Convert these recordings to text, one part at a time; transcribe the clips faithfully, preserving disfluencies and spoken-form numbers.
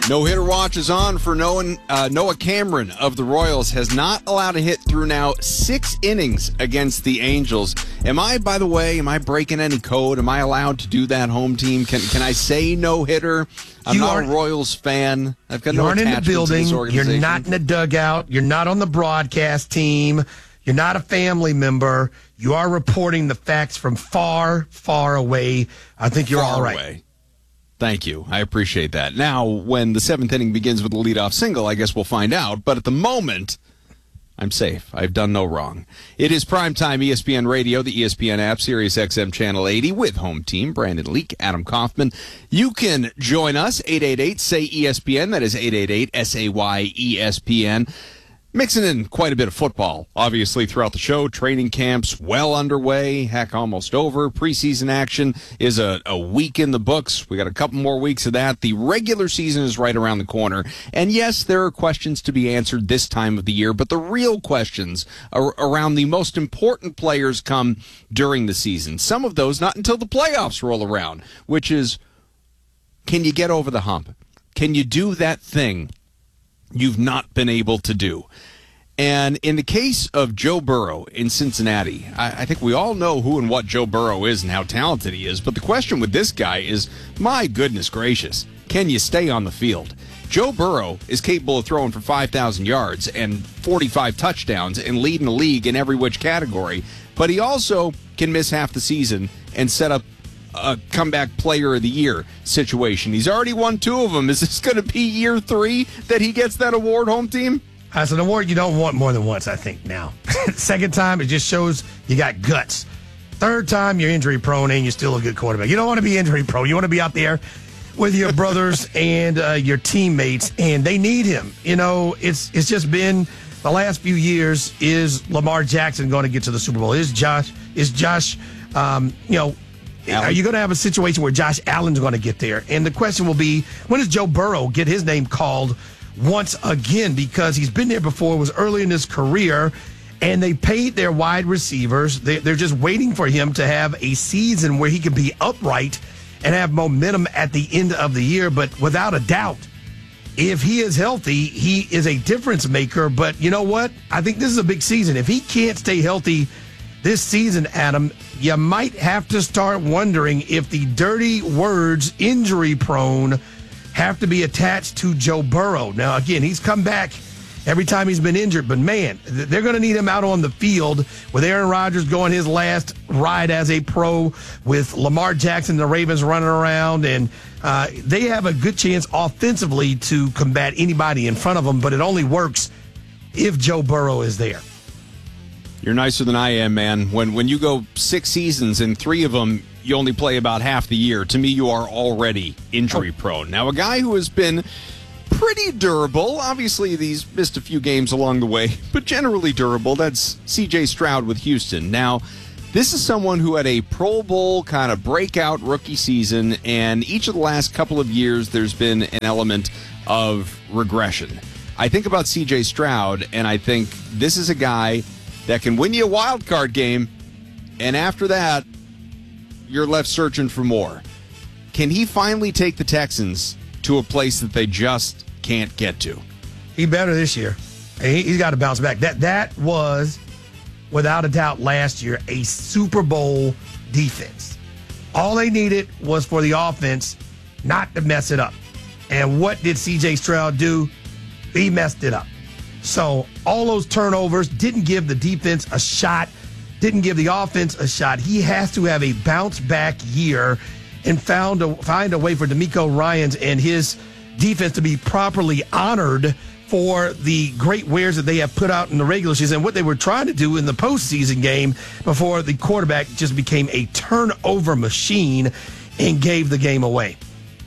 No-hitter watch is on for Noah, uh, Noah Cameron of the Royals. Has not allowed a hit through now six innings against the Angels. Am I, by the way, am I breaking any code? Am I allowed to do that, home team? Can can I say no-hitter? I'm you not a Royals fan. I've got you no aren't in the attachment building. to this organization. You're not in the dugout. You're not on the broadcast team. You're not a family member. You are reporting the facts from far, far away. I think you're Far all right. away. Thank you. I appreciate that. Now, when the seventh inning begins with a leadoff single, I guess we'll find out. But at the moment, I'm safe. I've done no wrong. It is primetime E S P N Radio, the E S P N app, Sirius X M Channel eighty, with home team Brandon Leak, Adam Kaufman. You can join us, eight eight eight, S A Y, E S P N. That is eight eight eight, S A Y, E S P N. Mixing in quite a bit of football, obviously, throughout the show. Training camps well underway, heck, almost over. Preseason action is a, a week in the books. We got a couple more weeks of that. The regular season is right around the corner. And yes, there are questions to be answered this time of the year, but the real questions are around the most important players come during the season. Some of those not until the playoffs roll around, which is, can you get over the hump? Can you do that thing you've not been able to do? And in the case of Joe Burrow in Cincinnati, I, I think we all know who and what Joe Burrow is and how talented he is. But the question with this guy is, my goodness gracious, can you stay on the field? Joe Burrow is capable of throwing for five thousand yards and forty-five touchdowns and leading the league in every which category. But he also can miss half the season and set up a comeback player of the year situation. He's already won two of them. Is this going to be year three that he gets that award, home team? That's an award you don't want more than once, I think, now. Second time, it just shows you got guts. Third time, you're injury prone and you're still a good quarterback. You don't want to be injury prone. You want to be out there with your brothers and uh, your teammates, and they need him. You know, it's it's just been the last few years. Is Lamar Jackson going to get to the Super Bowl? Is Josh, is Josh, um, you know, Allen. Are you going to have a situation where Josh Allen's going to get there? And the question will be, when does Joe Burrow get his name called once again? Because he's been there before. It was early in his career, and they paid their wide receivers. They, they're just waiting for him to have a season where he can be upright and have momentum at the end of the year. But without a doubt, if he is healthy, he is a difference maker. But you know what? I think this is a big season. If he can't stay healthy this season, Adam, you might have to start wondering if the dirty words injury prone have to be attached to Joe Burrow. Now, again, he's come back every time he's been injured, but man, they're going to need him out on the field with Aaron Rodgers going his last ride as a pro, with Lamar Jackson, the Ravens running around, and uh, they have a good chance offensively to combat anybody in front of them, but it only works if Joe Burrow is there. You're nicer than I am, man. When when you go six seasons and three of them, you only play about half the year. To me, you are already injury prone. Now, a guy who has been pretty durable, obviously he's missed a few games along the way, but generally durable, that's C J Stroud with Houston. Now, this is someone who had a Pro Bowl kind of breakout rookie season, and each of the last couple of years there's been an element of regression. I think about C J Stroud, and I think this is a guy that can win you a wild card game, and after that, you're left searching for more. Can he finally take the Texans to a place that they just can't get to? He better this year. He, he's got to bounce back. That that was, without a doubt, last year, a Super Bowl defense. All they needed was for the offense not to mess it up. And what did C J Stroud do? He messed it up. So all those turnovers didn't give the defense a shot, didn't give the offense a shot. He has to have a bounce-back year and found a, find a way for DeMeco Ryans and his defense to be properly honored for the great wares that they have put out in the regular season and what they were trying to do in the postseason game before the quarterback just became a turnover machine and gave the game away.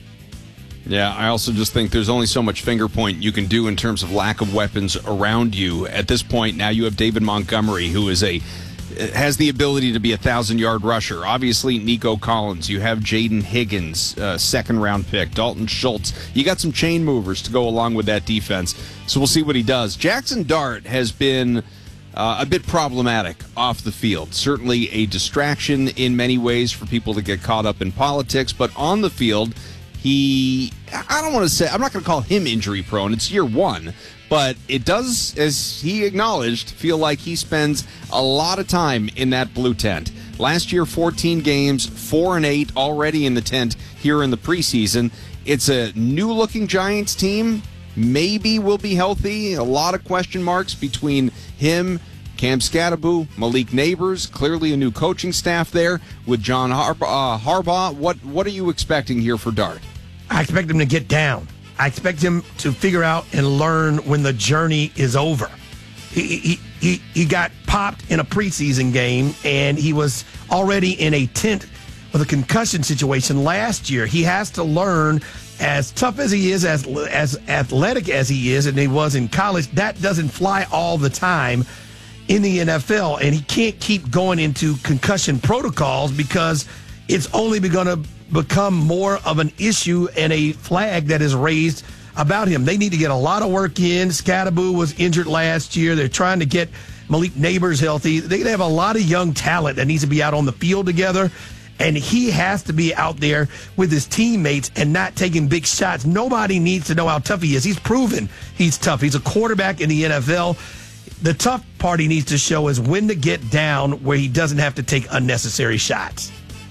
Yeah, I also just think there's only so much finger point you can do in terms of lack of weapons around you. At this point, now you have David Montgomery, who is a has the ability to be a thousand-yard rusher. Obviously, Nico Collins. You have Jaden Higgins, uh, second-round pick. Dalton Schultz. You got some chain movers to go along with that defense. So we'll see what he does. Jackson Dart has been uh, a bit problematic off the field. Certainly a distraction in many ways for people to get caught up in politics, but on the field, he, I don't want to say, I'm not going to call him injury prone. It's year one. But it does, as he acknowledged, feel like he spends a lot of time in that blue tent. Last year, fourteen games, four and eight already in the tent here in the preseason. It's a new-looking Giants team. Maybe will be healthy. A lot of question marks between him, Cam Scatterbo, Malik Neighbors. Clearly a new coaching staff there with John Har- uh, Harbaugh. What what are you expecting here for Dart? I expect him to get down. I expect him to figure out and learn when the journey is over. He he he, he got popped in a preseason game, and he was already in a tent with a concussion situation last year. He has to learn, as tough as he is, as as athletic as he is, and he was in college, that doesn't fly all the time in the N F L, and he can't keep going into concussion protocols because it's only going to become more of an issue and a flag that is raised about him. They need to get a lot of work in. Scatterbo was injured last year. They're trying to get Malik Neighbors healthy. They have a lot of young talent that needs to be out on the field together, and he has to be out there with his teammates and not taking big shots. Nobody needs to know how tough he is. He's proven he's tough. He's a quarterback in the N F L. The tough part he needs to show is when to get down where he doesn't have to take unnecessary shots.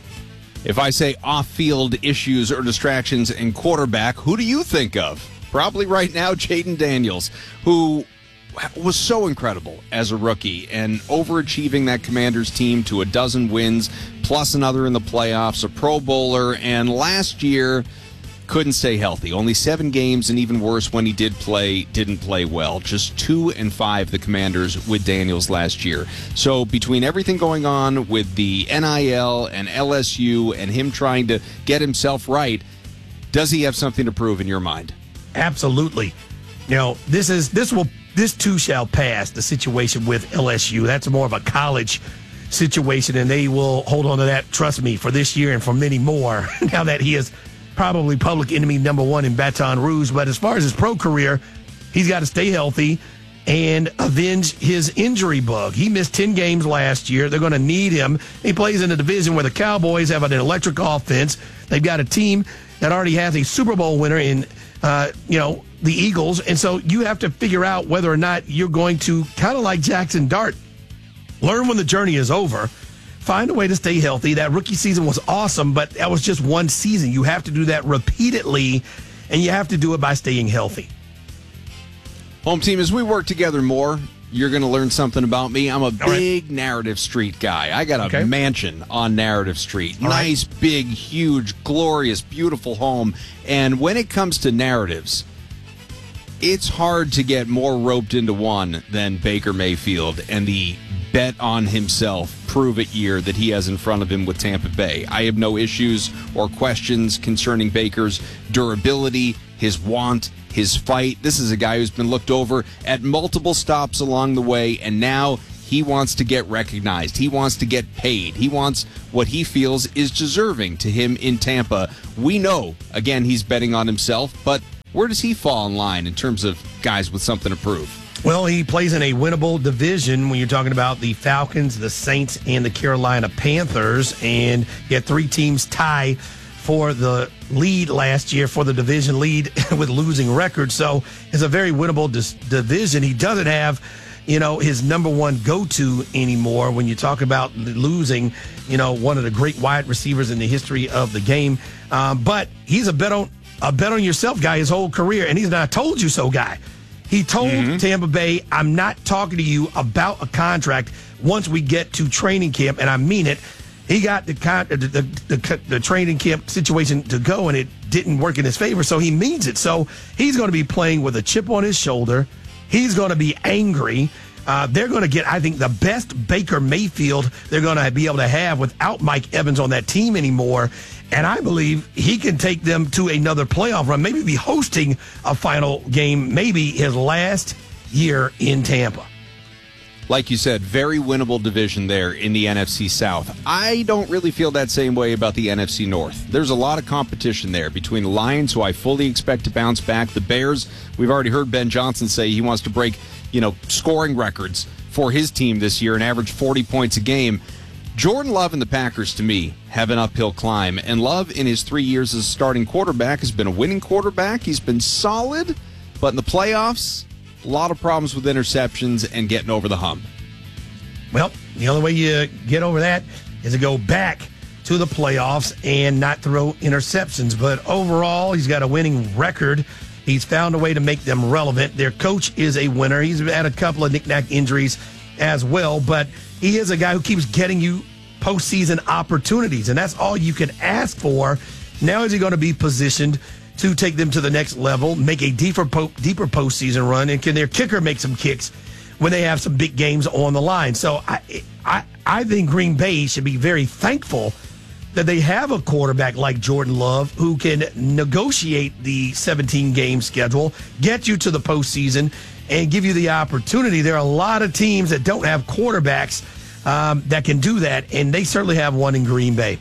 If I say off-field issues or distractions in quarterback, who do you think of? Probably right now, Jayden Daniels, who was so incredible as a rookie and overachieving that Commanders team to a dozen wins, plus another in the playoffs, a Pro Bowler, and last year couldn't stay healthy. Only seven games, and even worse, when he did play, didn't play well. Just two and five, the Commanders with Daniels last year. So between everything going on with the N I L and L S U and him trying to get himself right, does he have something to prove in your mind? Absolutely. You know, this is this will this too shall pass. The situation with L S U, that's more of a college situation, and they will hold on to that. Trust me, for this year and for many more. Now that he is probably public enemy number one in Baton Rouge. But as far as his pro career, he's got to stay healthy and avenge his injury bug. He missed ten games last year. They're going to need him. He plays in a division where the Cowboys have an electric offense. They've got a team that already has a Super Bowl winner in, uh, you know, the Eagles. And so you have to figure out whether or not you're going to, kind of like Jackson Dart, learn when the journey is over. Find a way to stay healthy. That rookie season was awesome, but that was just one season. You have to do that repeatedly, and you have to do it by staying healthy. Home team, as we work together more, you're going to learn something about me. I'm a big right. Narrative Street guy. I got a okay. mansion on Narrative Street. All nice, right. big, huge, glorious, beautiful home. And when it comes to narratives, it's hard to get more roped into one than Baker Mayfield and the bet on himself, prove it year that he has in front of him with Tampa Bay. I have no issues or questions concerning Baker's durability, his want, his fight. This is a guy who's been looked over at multiple stops along the way, and now he wants to get recognized. He wants to get paid. He wants what he feels is deserving to him in Tampa. We know, again, he's betting on himself, but where does he fall in line in terms of guys with something to prove? Well, he plays in a winnable division when you're talking about the Falcons, the Saints, and the Carolina Panthers. And he had three teams tie for the lead last year, for the division lead with losing records. So it's a very winnable dis- division. He doesn't have, you know, his number one go-to anymore when you talk about losing, you know, one of the great wide receivers in the history of the game. Um, but he's a bet on, a bet on yourself guy his whole career, and he's not a told you so guy. He told mm-hmm. Tampa Bay, I'm not talking to you about a contract once we get to training camp, and I mean it. He got the, the, the, the, the training camp situation to go, and it didn't work in his favor, so he means it. So he's going to be playing with a chip on his shoulder. He's going to be angry. Uh, they're going to get, I think, the best Baker Mayfield they're going to be able to have without Mike Evans on that team anymore. And I believe he can take them to another playoff run, maybe be hosting a final game, maybe his last year in Tampa. Like you said, very winnable division there in the N F C South. I don't really feel that same way about the N F C North. There's a lot of competition there between the Lions, who I fully expect to bounce back, the Bears. We've already heard Ben Johnson say he wants to break, you know, scoring records for his team this year and average forty points a game. Jordan Love and the Packers, to me, have an uphill climb. And Love, in his three years as a starting quarterback, has been a winning quarterback. He's been solid, but in the playoffs, a lot of problems with interceptions and getting over the hump. Well, the only way you get over that is to go back to the playoffs and not throw interceptions. But overall, he's got a winning record. He's found a way to make them relevant. Their coach is a winner. He's had a couple of knick-knack injuries as well, but he is a guy who keeps getting you postseason opportunities, and that's all you can ask for. Now is he going to be positioned to take them to the next level, make a deeper po- deeper postseason run, and can their kicker make some kicks when they have some big games on the line? So I, I, I think Green Bay should be very thankful that they have a quarterback like Jordan Love who can negotiate the seventeen-game schedule, get you to the postseason, and give you the opportunity. There are a lot of teams that don't have quarterbacks um, that can do that, and they certainly have one in Green Bay.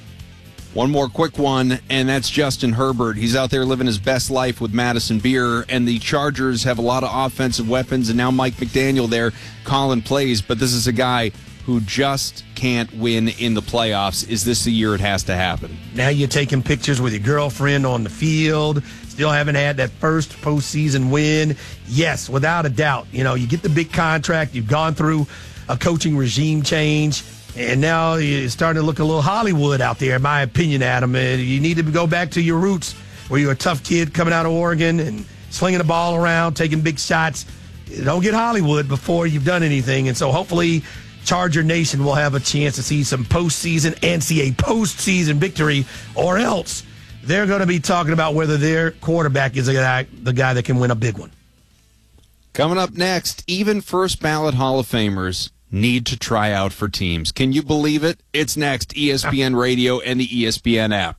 One more quick one, and that's Justin Herbert. He's out there living his best life with Madison Beer, and the Chargers have a lot of offensive weapons, and now Mike McDaniel there calling plays, but this is a guy who just can't win in the playoffs. Is this the year it has to happen? Now you're taking pictures with your girlfriend on the field, still haven't had that first postseason win. Yes, without a doubt. You know, you get the big contract, you've gone through a coaching regime change, and now you're starting to look a little Hollywood out there, in my opinion, Adam. You need to go back to your roots, where you're a tough kid coming out of Oregon and slinging the ball around, taking big shots. Don't get Hollywood before you've done anything. And so hopefully Charger Nation will have a chance to see some postseason and see a postseason victory, or else they're going to be talking about whether their quarterback is a guy, the guy that can win a big one. Coming up next, even first ballot Hall of Famers need to try out for teams. Can you believe it? It's next, E S P N Radio and the E S P N app.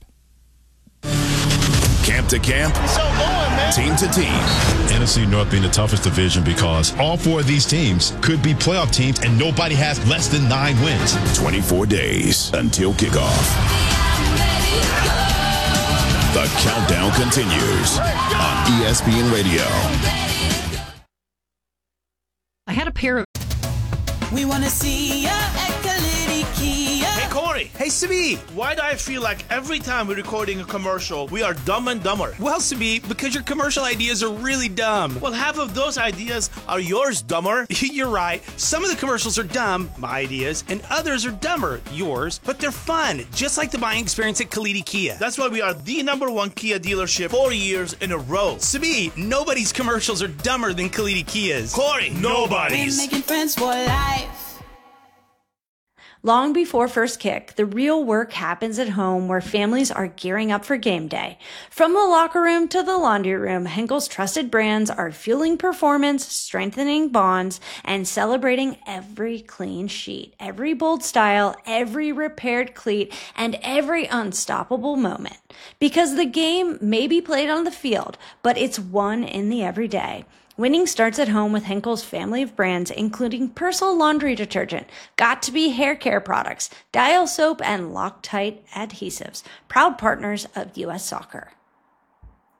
Camp to camp, so going, man. Team to team. N F C North being the toughest division because all four of these teams could be playoff teams and nobody has less than nine wins. twenty-four days until kickoff. The countdown continues on E S P N Radio. I had a pair of... We want to see ya at Kalidi Kia. Hey, Corey. Hey, Sabi. Why do I feel like every time we're recording a commercial, we are dumb and dumber? Well, Sabi, because your commercial ideas are really dumb. Well, half of those ideas are yours, dumber. You're right. Some of the commercials are dumb, my ideas, and others are dumber, yours, but they're fun, just like the buying experience at Kalidi Kia. That's why we are the number one Kia dealership four years in a row. Sabi, nobody's commercials are dumber than Kalidi Kia's. Corey, nobody's. We're making friends for life. Long before first kick, the real work happens at home where families are gearing up for game day. From the locker room to the laundry room, Henkel's trusted brands are fueling performance, strengthening bonds, and celebrating every clean sheet, every bold style, every repaired cleat, and every unstoppable moment. Because the game may be played on the field, but it's won in the everyday. Winning starts at home with Henkel's family of brands, including Persil laundry detergent, Got2b hair care products, Dial soap, and Loctite adhesives, proud partners of U S Soccer.